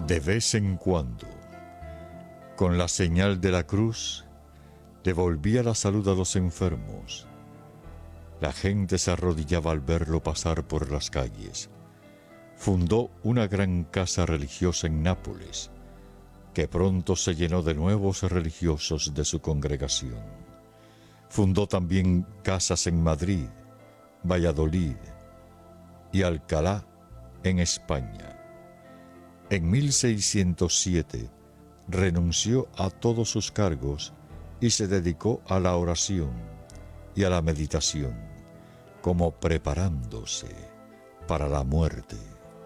De vez en cuando, con la señal de la cruz, devolvía la salud a los enfermos. La gente se arrodillaba al verlo pasar por las calles. Fundó una gran casa religiosa en Nápoles, que pronto se llenó de nuevos religiosos de su congregación. Fundó también casas en Madrid, Valladolid y Alcalá, en España. En 1607 renunció a todos sus cargos y se dedicó a la oración y a la meditación, como preparándose para la muerte.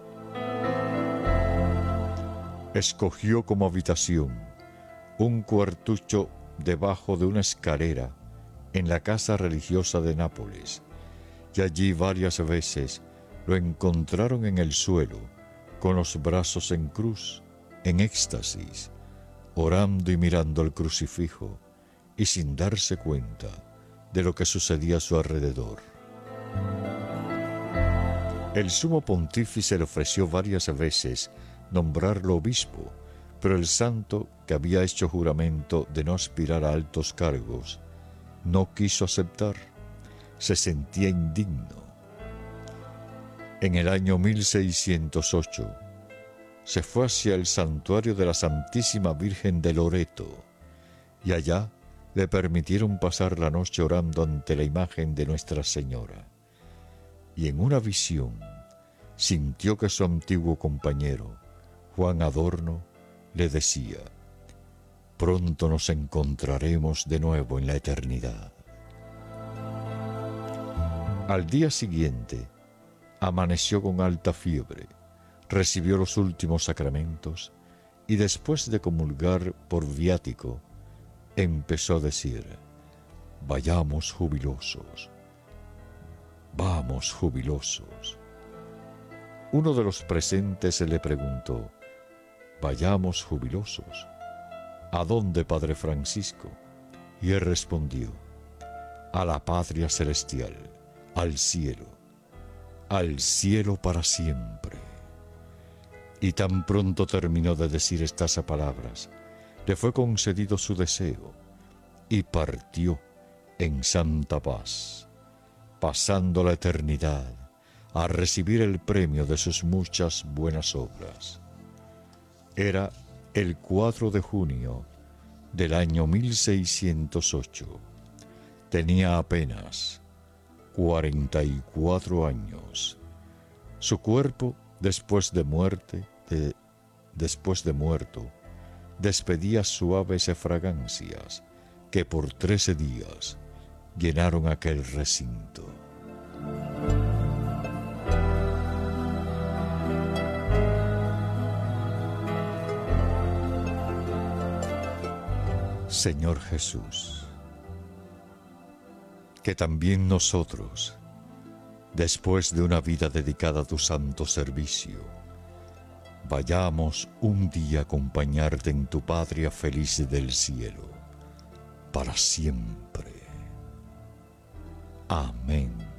Escogió como habitación un cuartucho debajo de una escalera en la casa religiosa de Nápoles, y allí varias veces lo encontraron en el suelo, con los brazos en cruz, en éxtasis, orando y mirando el crucifijo, y sin darse cuenta de lo que sucedía a su alrededor. El sumo pontífice le ofreció varias veces nombrarlo obispo, pero el santo, que había hecho juramento de no aspirar a altos cargos, no quiso aceptar. Se sentía indigno. En el año 1608 se fue hacia el santuario de la Santísima Virgen de Loreto, y allá le permitieron pasar la noche orando ante la imagen de Nuestra Señora. Y en una visión sintió que su antiguo compañero, Juan Adorno, le decía: pronto nos encontraremos de nuevo en la eternidad. Al día siguiente, amaneció con alta fiebre, recibió los últimos sacramentos y después de comulgar por viático, empezó a decir: vayamos jubilosos, vamos jubilosos. Uno de los presentes le preguntó: vayamos jubilosos, ¿a dónde, Padre Francisco? Y él respondió: a la patria celestial, al cielo para siempre. Y tan pronto terminó de decir estas palabras, le fue concedido su deseo y partió en santa paz, pasando la eternidad a recibir el premio de sus muchas buenas obras. Era el 4 de junio del año 1608. Tenía apenas 44 años. Su cuerpo, después de muerto, despedía suaves fragancias que por 13 días llenaron aquel recinto. Señor Jesús, que también nosotros, después de una vida dedicada a tu santo servicio, vayamos un día a acompañarte en tu patria feliz del cielo, para siempre. Amén.